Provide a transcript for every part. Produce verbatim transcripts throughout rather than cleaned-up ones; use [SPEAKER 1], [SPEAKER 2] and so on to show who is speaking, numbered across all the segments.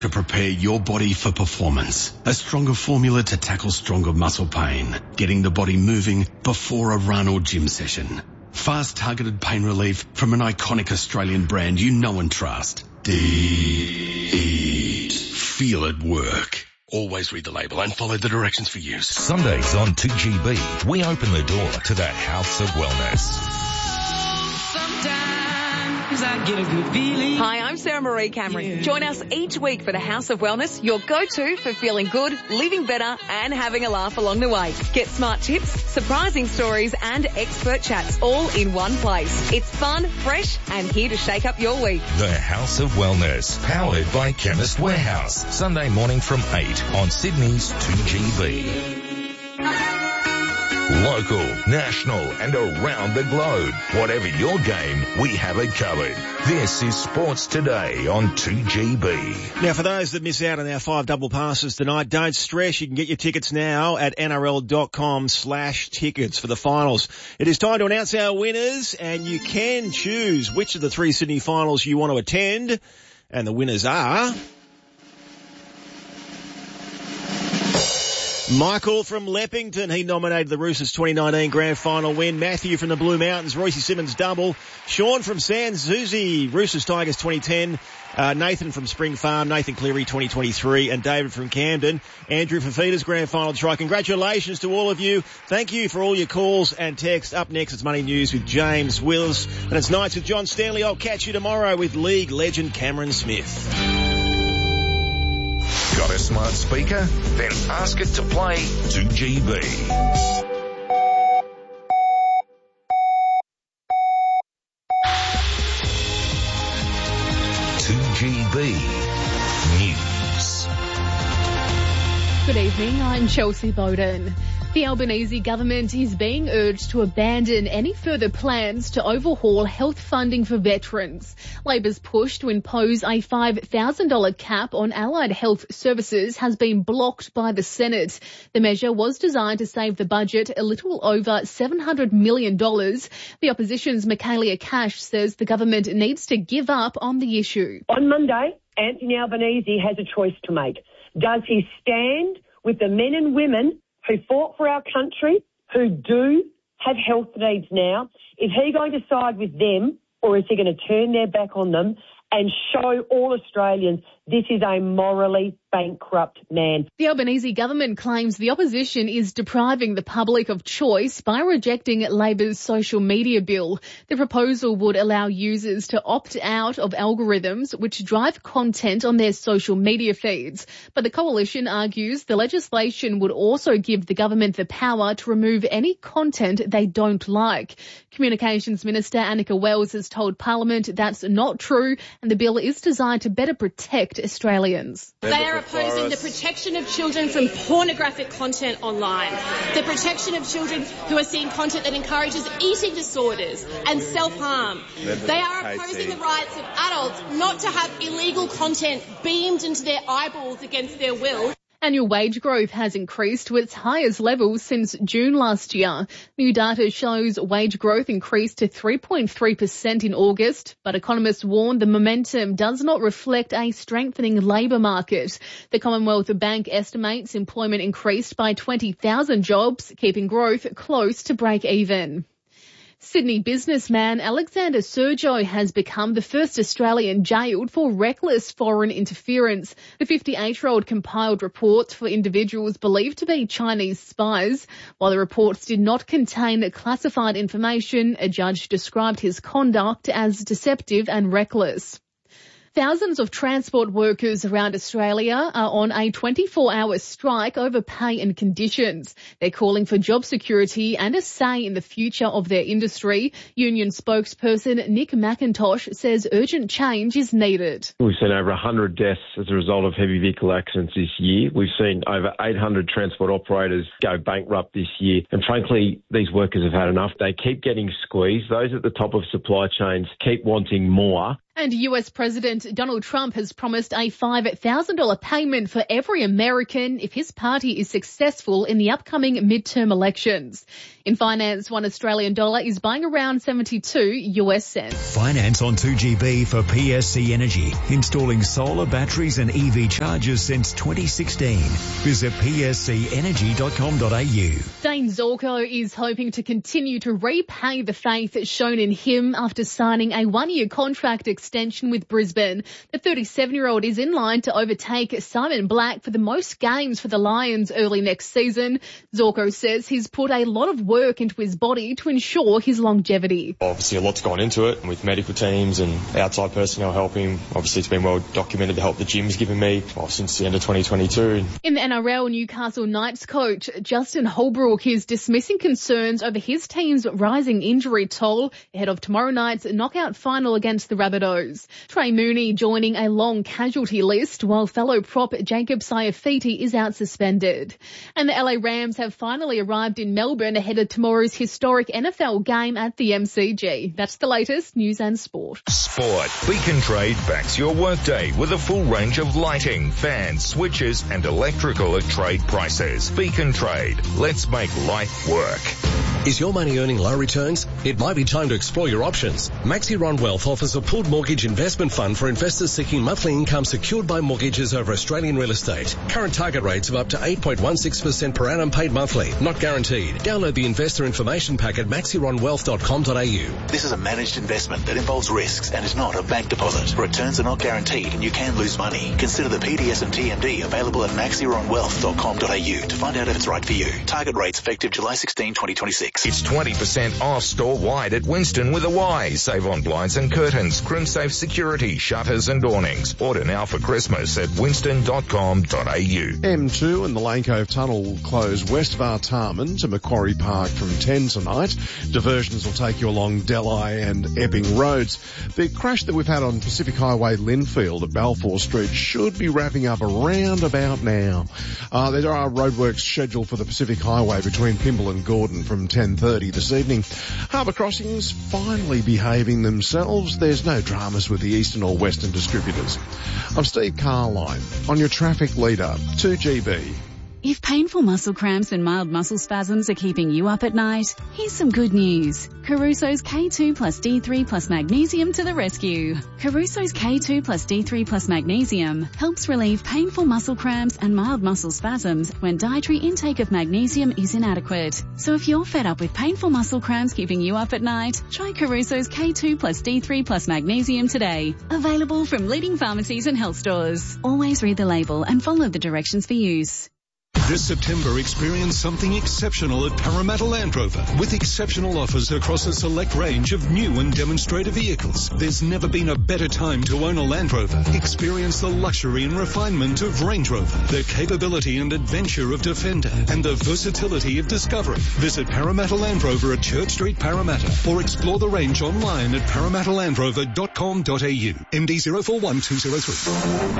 [SPEAKER 1] to prepare your body for performance. A stronger formula to tackle stronger muscle pain. Getting the body moving before a run or gym session. Fast targeted pain relief from an iconic Australian brand you know and trust. Deet. Feel it work. Always read the label and follow the directions for use.
[SPEAKER 2] Sundays on two G B, we open the door to the House of Wellness.
[SPEAKER 3] I get a good feeling.
[SPEAKER 4] Hi, I'm Sarah Marie Cameron. Yeah. Join us each week for the House of Wellness, your go-to for feeling good, living better and having a laugh along the way. Get smart tips, surprising stories and expert chats all in one place. It's fun, fresh and here to shake up your week.
[SPEAKER 2] The House of Wellness, powered by Chemist Warehouse. Sunday morning from eight on Sydney's two G B. Local, national and around the globe. Whatever your game, we have it covered. This is Sports Today on two G B.
[SPEAKER 5] Now, for those that miss out on our five double passes tonight, don't stress. You can get your tickets now at nrl.com slash tickets for the finals. It is time to announce our winners, and you can choose which of the three Sydney finals you want to attend. And the winners are... Michael from Leppington, he nominated the Roosters twenty nineteen Grand Final win. Matthew from the Blue Mountains, Royce Simmons double. Sean from San Souci, Roosters Tigers twenty ten. Uh, Nathan from Spring Farm, Nathan Cleary twenty twenty-three, and David from Camden. Andrew Fafita's Grand Final try. Congratulations to all of you. Thank you for all your calls and texts. Up next, it's Money News with James Wills, and it's Nights with John Stanley. I'll catch you tomorrow with League legend Cameron Smith.
[SPEAKER 2] Got a smart speaker? Then ask it to play two G B. two G B News.
[SPEAKER 6] Good evening, I'm Chelsea Bowden. The Albanese government is being urged to abandon any further plans to overhaul health funding for veterans. Labor's push to impose a five thousand dollars cap on allied health services has been blocked by the Senate. The measure was designed to save the budget a little over seven hundred million dollars. The opposition's Michaelia Cash says the government needs to give up on the issue.
[SPEAKER 7] On Monday, Anthony Albanese has a choice to make. Does he stand with the men and women who fought for our country, who do have health needs now? Is he going to side with them, or is he going to turn their back on them and show all Australians this is a morally bankrupt man?
[SPEAKER 6] The Albanese government claims the opposition is depriving the public of choice by rejecting Labor's social media bill. The proposal would allow users to opt out of algorithms which drive content on their social media feeds. But the coalition argues the legislation would also give the government the power to remove any content they don't like. Communications Minister Annika Wells has told Parliament that's not true, and the bill is designed to better protect Australians.
[SPEAKER 8] They are opposing the protection of children from pornographic content online, the protection of children who are seeing content that encourages eating disorders and self-harm. They are opposing the rights of adults not to have illegal content beamed into their eyeballs against their will.
[SPEAKER 6] Annual wage growth has increased to its highest level since June last year. New data shows wage growth increased to three point three percent in August, but economists warn the momentum does not reflect a strengthening labour market. The Commonwealth Bank estimates employment increased by twenty thousand jobs, keeping growth close to break even. Sydney businessman Alexander Sergio has become the first Australian jailed for reckless foreign interference. The fifty-eight-year-old compiled reports for individuals believed to be Chinese spies. While the reports did not contain classified information, a judge described his conduct as deceptive and reckless. Thousands of transport workers around Australia are on a twenty-four hour strike over pay and conditions. They're calling for job security and a say in the future of their industry. Union spokesperson Nick McIntosh says urgent change is needed.
[SPEAKER 9] We've seen over one hundred deaths as a result of heavy vehicle accidents this year. We've seen over eight hundred transport operators go bankrupt this year. And frankly, these workers have had enough. They keep getting squeezed. Those at the top of supply chains keep wanting more.
[SPEAKER 6] And U S President Donald Trump has promised a five thousand dollars payment for every American if his party is successful in the upcoming midterm elections. In finance, one Australian dollar is buying around seventy-two U S cents.
[SPEAKER 10] Finance on two G B for P S C Energy, installing solar batteries and E V chargers since twenty sixteen. Visit p s c energy dot com dot a u.
[SPEAKER 6] Dane Zorko is hoping to continue to repay the faith shown in him after signing a one-year contract extension with Brisbane. The thirty-seven-year-old is in line to overtake Simon Black for the most games for the Lions early next season. Zorko says he's put a lot of work into his body to ensure his longevity.
[SPEAKER 11] Obviously a lot's gone into it with medical teams and outside personnel helping. Obviously it's been well documented the help the gym's given me well, since the end of twenty twenty-two.
[SPEAKER 6] In the N R L, Newcastle Knights coach Justin Holbrook is dismissing concerns over his team's rising injury toll ahead of tomorrow night's knockout final against the Rabbitohs. Trey Mooney joining a long casualty list while fellow prop Jacob Saifiti is out suspended. And the L A Rams have finally arrived in Melbourne ahead of tomorrow's historic N F L game at the M C G. That's the latest news and sport.
[SPEAKER 2] Sport. Beacon Trade backs your workday with a full range of lighting, fans, switches and electrical at trade prices. Beacon Trade. Let's make life work.
[SPEAKER 12] Is your money earning low returns? It might be time to explore your options. Maxiron Wealth offers a pooled mortgage investment fund for investors seeking monthly income secured by mortgages over Australian real estate. Current target rates of up to eight point one six percent per annum paid monthly, not guaranteed. Download the investor information pack at maxiron wealth dot com dot a u.
[SPEAKER 13] This is a managed investment that involves risks and is not a bank deposit. Returns are not guaranteed and you can lose money. Consider the P D S and T M D available at maxiron wealth dot com dot a u to find out if it's right for you. Target rates effective July sixteenth, twenty twenty-six.
[SPEAKER 2] It's twenty percent off store-wide at Winston with a Y. Save on blinds and curtains, crimsafe security, shutters and awnings. Order now for Christmas at winston dot com dot a u.
[SPEAKER 14] M two and the Lane Cove Tunnel will close west of Artarmon to Macquarie Park from ten tonight. Diversions will take you along Delhi and Epping roads. The crash that we've had on Pacific Highway Linfield at Balfour Street should be wrapping up around about now. Uh, there are roadworks scheduled for the Pacific Highway between Pymble and Gordon from ten thirty this evening. Harbour Crossings finally behaving themselves. There's no dramas with the eastern or western distributors. I'm Steve Carline on your traffic leader, two G B.
[SPEAKER 15] If painful muscle cramps and mild muscle spasms are keeping you up at night, here's some good news. Caruso's K two plus D three plus magnesium to the rescue. Caruso's K two plus D three plus magnesium helps relieve painful muscle cramps and mild muscle spasms when dietary intake of magnesium is inadequate. So if you're fed up with painful muscle cramps keeping you up at night, try Caruso's K two plus D three plus magnesium today. Available from leading pharmacies and health stores. Always read the label and follow the directions for use.
[SPEAKER 16] This September, experience something exceptional at Parramatta Land Rover with exceptional offers across a select range of new and demonstrator vehicles. There's never been a better time to own a Land Rover. Experience the luxury and refinement of Range Rover, the capability and adventure of Defender, and the versatility of Discovery. Visit Parramatta Land Rover at Church Street, Parramatta, or explore the range online at parramatta land rover dot com dot a u. M D zero four one two zero three.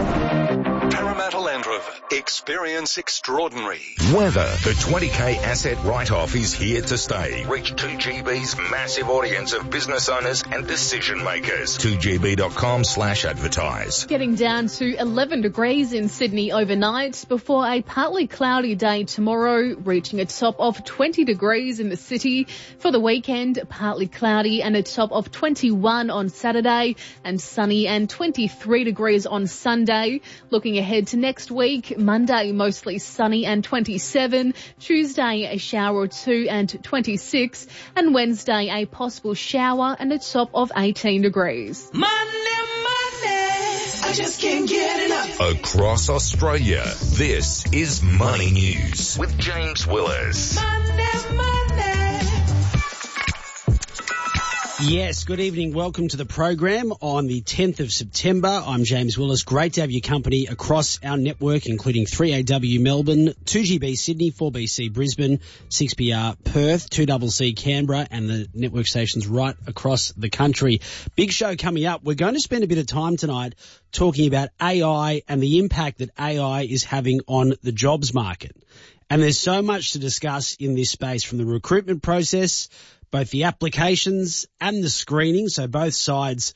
[SPEAKER 16] Parramatta Land Rover. Experience extraordinary.
[SPEAKER 2] Weather. The twenty K asset write-off is here to stay. Reach two G B's massive audience of business owners and decision makers. two G B dot com slash advertise.
[SPEAKER 6] Getting down to eleven degrees in Sydney overnight before a partly cloudy day tomorrow, reaching a top of twenty degrees in the city. For the weekend, partly cloudy and a top of twenty-one on Saturday and sunny and twenty-three degrees on Sunday. Looking ahead to next week, Monday mostly sunny and twenty-seven, Tuesday a shower or two and twenty-six, and Wednesday a possible shower and a top of eighteen degrees.
[SPEAKER 3] Money, money, I just can't get enough.
[SPEAKER 2] Across Australia, this is Money News with James Willis.
[SPEAKER 3] Money, money.
[SPEAKER 17] Yes, good evening. Welcome to the program on the tenth of September. I'm James Willis. Great to have your company across our network, including three A W Melbourne, two G B Sydney, four B C Brisbane, six B R Perth, two C C Canberra, and the network stations right across the country. Big show coming up. We're going to spend a bit of time tonight talking about A I and the impact that A I is having on the jobs market. And there's so much to discuss in this space, from the recruitment process, both the applications and the screening, so both sides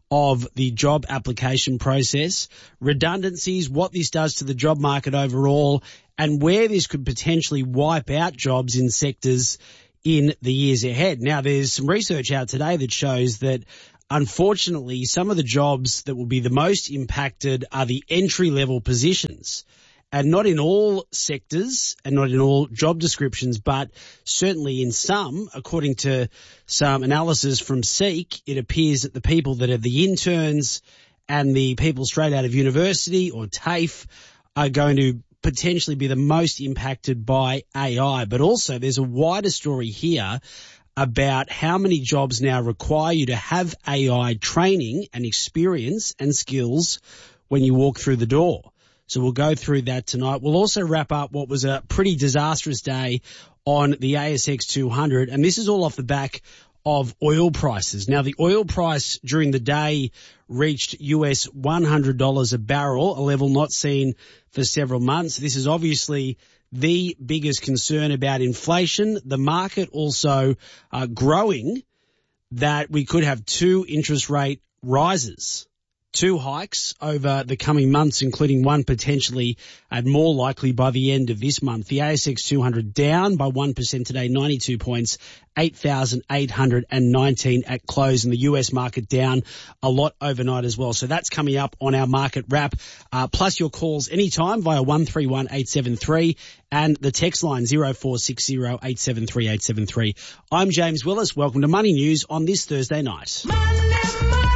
[SPEAKER 17] of the job application process, redundancies, what this does to the job market overall, and where this could potentially wipe out jobs in sectors in the years ahead. Now, there's some research out today that shows that, unfortunately, some of the jobs that will be the most impacted are the entry-level positions. And not in all sectors and not in all job descriptions, but certainly in some, according to some analysis from Seek, it appears that the people that are the interns and the people straight out of university or TAFE are going to potentially be the most impacted by A I. But also there's a wider story here about how many jobs now require you to have A I training and experience and skills when you walk through the door. So we'll go through that tonight. We'll also wrap up what was a pretty disastrous day on the A S X two hundred, and this is all off the back of oil prices. Now, the oil price during the day reached U S one hundred dollars a barrel, a level not seen for several months. This is obviously the biggest concern about inflation. The market also uh, growing that we could have two interest rate rises. Two hikes over the coming months, including one potentially and more likely by the end of this month. The A S X two hundred down by one percent today, ninety-two points, eight thousand eight hundred nineteen at close, and the U S market down a lot overnight as well. So that's coming up on our market wrap. Uh, plus your calls anytime via one three one eight seven three and the text line zero four six zero eight seven three eight seven three. I'm James Willis. Welcome to Money News on this Thursday night. Money, money.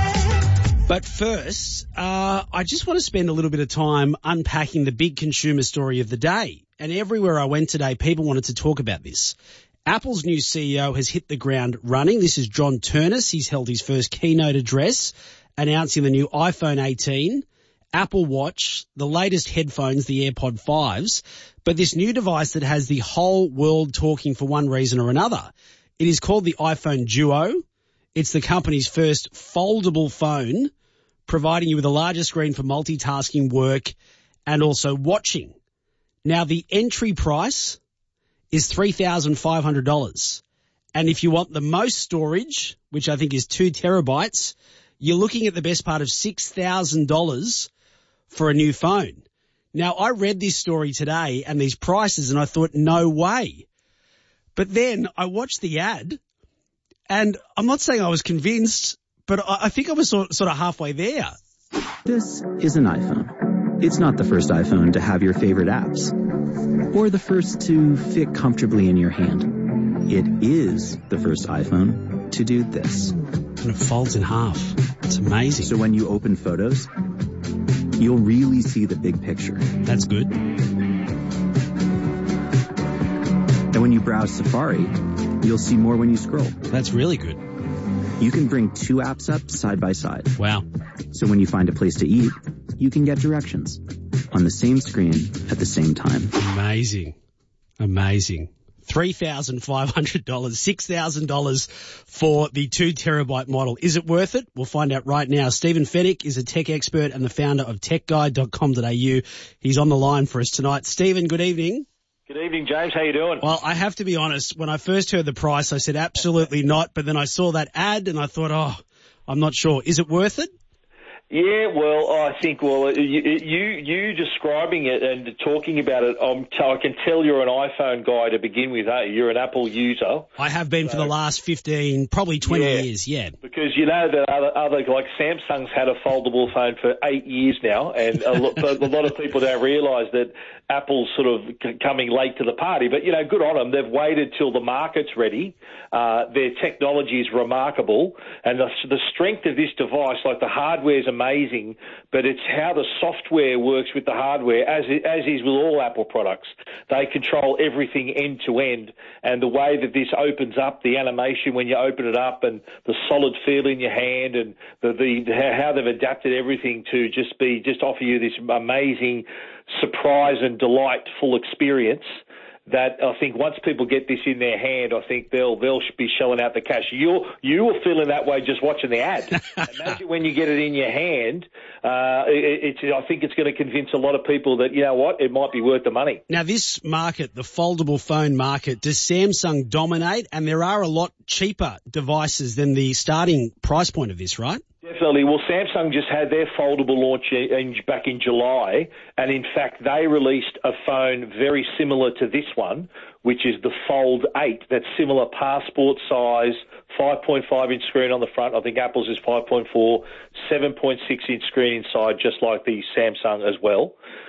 [SPEAKER 17] But first, uh, I just want to spend a little bit of time unpacking the big consumer story of the day. And everywhere I went today, people wanted to talk about this. Apple's new C E O has hit the ground running. This is John Ternus. He's held his first keynote address announcing the new iPhone eighteen, Apple Watch, the latest headphones, the AirPod fives, but this new device that has the whole world talking for one reason or another. It is called the iPhone Duo. It's the company's first foldable phone, providing you with a larger screen for multitasking, work, and also watching. Now, the entry price is three thousand five hundred dollars. And if you want the most storage, which I think is two terabytes, you're looking at the best part of six thousand dollars for a new phone. Now, I read this story today and these prices, and I thought, no way. But then I watched the ad, and I'm not saying I was convinced, but I think I was sort of halfway there.
[SPEAKER 18] This is an iPhone. It's not the first iPhone to have your favorite apps, or the first to fit comfortably in your hand. It is the first iPhone to do this.
[SPEAKER 17] And it folds in half. It's amazing.
[SPEAKER 18] So when you open photos, you'll really see the big picture.
[SPEAKER 17] That's good.
[SPEAKER 18] And when you browse Safari, you'll see more when you scroll.
[SPEAKER 17] That's really good.
[SPEAKER 18] You can bring two apps up side by side.
[SPEAKER 17] Wow.
[SPEAKER 18] So when you find a place to eat, you can get directions on the same screen at the same time.
[SPEAKER 17] Amazing. Amazing. three thousand five hundred dollars, six thousand dollars for the two terabyte model. Is it worth it? We'll find out right now. Stephen Fennick is a tech expert and the founder of tech guide dot com dot a u. He's on the line for us tonight. Stephen, good evening.
[SPEAKER 19] Good evening, James. How you doing?
[SPEAKER 17] Well, I have to be honest. When I first heard the price, I said absolutely not. But then I saw that ad and I thought, oh, I'm not sure. Is it worth it?
[SPEAKER 19] Yeah, well, I think, well, you you, you describing it and talking about it, I'm t- I can tell you're an iPhone guy to begin with, eh? You're an Apple user.
[SPEAKER 17] I have been so, for the last fifteen, probably twenty
[SPEAKER 19] yeah,
[SPEAKER 17] years, yeah.
[SPEAKER 19] Because you know that other, other, like Samsung's had a foldable phone for eight years now, and a lot, a lot of people don't realise that Apple's sort of c- coming late to the party. But, you know, good on them. They've waited till the market's ready. Uh, their technology is remarkable, and the, the strength of this device, like the hardware's amazing, but it's how the software works with the hardware, as as is with all Apple products. They control everything end to end, and the way that this opens up, the animation when you open it up, and the solid feel in your hand, and the, the how they've adapted everything to just be just offer you this amazing surprise and delightful experience. That I think once people get this in their hand, I think they'll they'll be shelling out the cash. You you were feeling that way just watching the ad. Imagine when you get it in your hand. Uh, it, it's I think it's going to convince a lot of people that, you know what, it might be worth the money.
[SPEAKER 17] Now, this market, the foldable phone market, does Samsung dominate? And there are a lot cheaper devices than the starting price point of this, right?
[SPEAKER 19] Definitely. Well, Samsung just had their foldable launch in, back in July, and in fact, they released a phone very similar to this one, which is the Fold eight. That's similar passport size, five point five inch screen on the front. I think Apple's is five point four, seven point six inch screen inside, just like the Samsung as well.